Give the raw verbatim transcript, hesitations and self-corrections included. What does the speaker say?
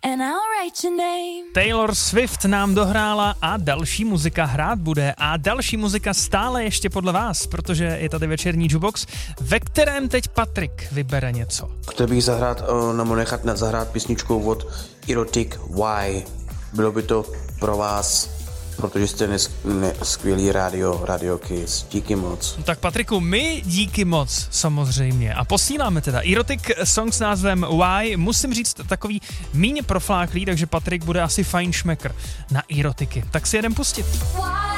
and I'll write your name. Taylor Swift nám dohrála a další muzika hrát bude a další muzika stále ještě podle vás, protože je tady večerní jukebox, ve kterém teď Patrik vybere něco. Chtěl bych zahrát, nebo nechat zahrát písničku od Erotic Why. Bylo by to pro vás, protože jste nes, ne, skvělý radio, Radio Kiss. Díky moc. No tak Patriku, my díky moc samozřejmě a posíláme teda Erotic song s názvem Why. Musím říct takový míně profláklý, takže Patrik bude asi fajn šmekr na erotiky. Tak si jedem pustit. Why?